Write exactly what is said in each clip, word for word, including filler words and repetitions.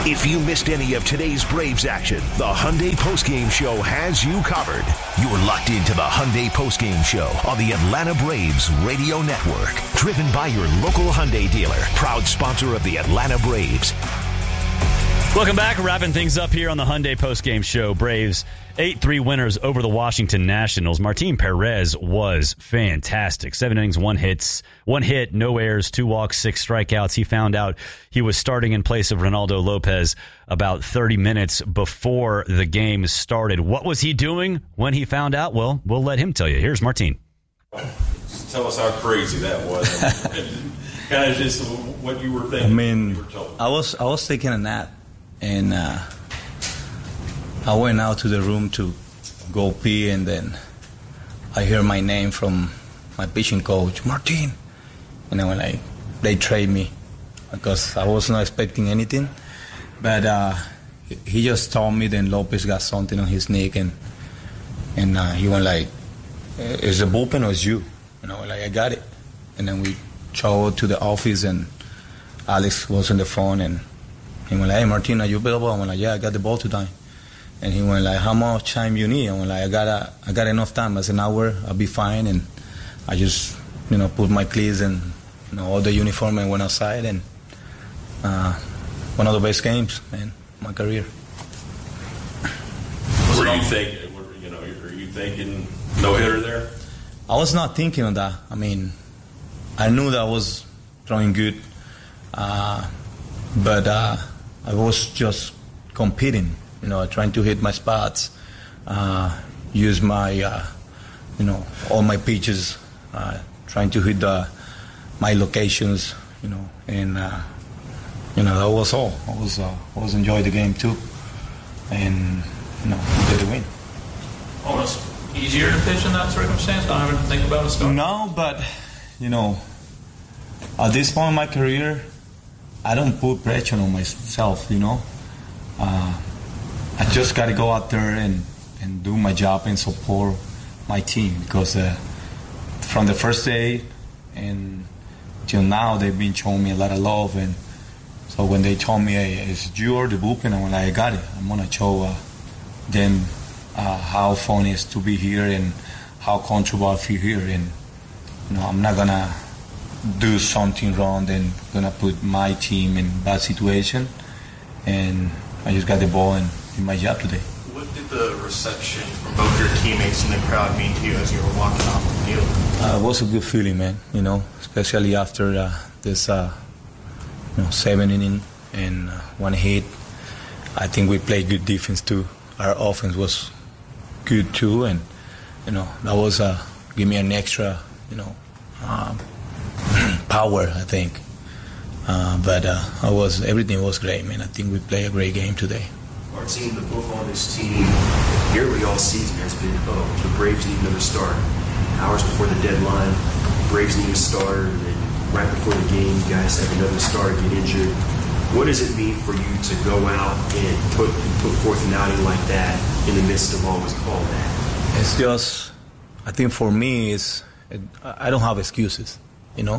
If you missed any of today's Braves action, the Hyundai Postgame Show has you covered. You're locked into the Hyundai Postgame Show on the Atlanta Braves Radio Network. Driven by your local Hyundai dealer, proud sponsor of the Atlanta Braves. Welcome back. Wrapping things up here on the Hyundai Postgame Show. Braves eight three winners over the Washington Nationals. Martin Perez was fantastic. Seven innings, one hits, one hit, no errors, two walks, six strikeouts. He found out he was starting in place of Ronaldo Lopez about thirty minutes before the game started. What was he doing when he found out? Well, we'll let him tell you. Here's Martin. Just tell us how crazy that was. Kind of just what you were thinking. I mean, you were told. I was I was taking a nap, and uh, I went out to the room to go pee, and then I hear my name from my pitching coach, Martin. And then when I they trade me, because I was not expecting anything, but uh, he just told me then Lopez got something on his neck, and and uh, he went like, "Is the bullpen or is you?" And I was like, "I got it." And then we drove to the office, and Alex was on the phone, and he went like, "Hey, Martin, are you available?" I went like, "Yeah, I got the ball tonight." And he went like, "How much time you need?" I went like, I got a, I got enough time. I said, an hour, I'll be fine. And I just, you know, put my cleats and, you know, all the uniform and went outside. And uh, one of the best games in my career. Were you thinking, you know, are you thinking no-hitter there? I was not thinking of that. I mean, I knew that I was throwing good. Uh, but uh, I was just competing. You know, trying to hit my spots, uh, use my, uh, you know, all my pitches, uh, trying to hit the, my locations, you know, and uh, you know that was all. I was uh, I was enjoying the game too, and you know, we did the win. Almost easier to pitch in that circumstance. Not having to think about a start. No, but you know, at this point in my career, I don't put pressure on myself. You know. Uh, I just got to go out there and, and do my job and support my team, because uh, from the first day and till now they've been showing me a lot of love. And so when they told me, "Hey, it's you or the bullpen," I'm like, "I got it. I'm gonna show uh, them uh, how fun it is to be here and how comfortable I feel here. And you know, I'm not gonna do something wrong and gonna put my team in bad situation." And I just got the ball and did my job today. What did the reception from both your teammates and the crowd mean to you as you were walking off the field? Uh, it was a good feeling, man. You know, especially after uh, this, uh, you know, seven inning and uh, one hit. I think we played good defense too. Our offense was good too, and you know that was uh, give me an extra, you know, um, power. I think. Uh, but uh, I was everything was great, man. I think we played a great game today. Our team, the book on this team, nearly all season has been, oh, the Braves need another start. Hours before the deadline, Braves need a starter, and then right before the game, you guys have another starter get injured. What does it mean for you to go out and put put forth an outing like that in the midst of all what's called that? It's just, I think for me, it's it, I don't have excuses, you know,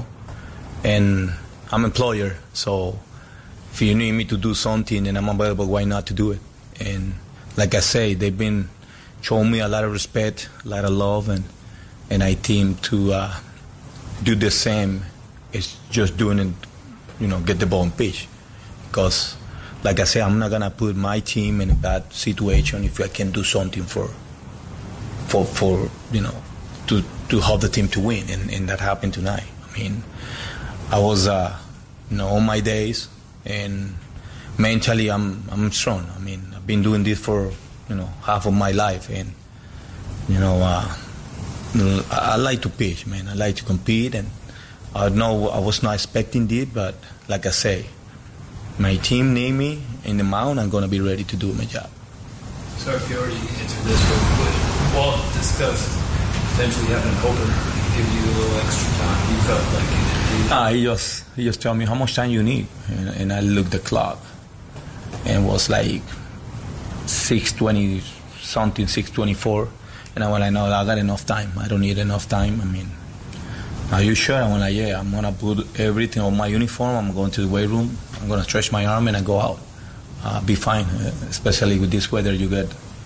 and I'm an employer, so if you need me to do something and I'm available, why not to do it? And like I say, they've been showing me a lot of respect, a lot of love, and and I think to uh, do the same is just doing it, you know, get the ball and pitch. Because, like I say, I'm not gonna put my team in a bad situation if I can do something for, for, for you know, to to help the team to win, and, and that happened tonight. I mean, I was, uh, you know, on my days, and mentally I'm I'm strong. I mean, I've been doing this for, you know, half of my life, and you know, uh, I, I like to pitch, man. I like to compete, and I know I was not expecting this, but like I say, my team need me in the mound. I'm gonna be ready to do my job. Sorry if you already answered this, but Walt discussed potentially having an opener give you a little extra time. You felt like you did. Ah, he just he just told me how much time you need, and, and I looked at the clock, and it was like six twenty something, six twenty-four, and I went like, no, I got enough time. I don't need enough time. I mean, are you sure? I went like, yeah, I'm gonna put everything on my uniform. I'm going to the weight room. I'm gonna stretch my arm and I go out. uh, be fine. Uh, especially with this weather, you get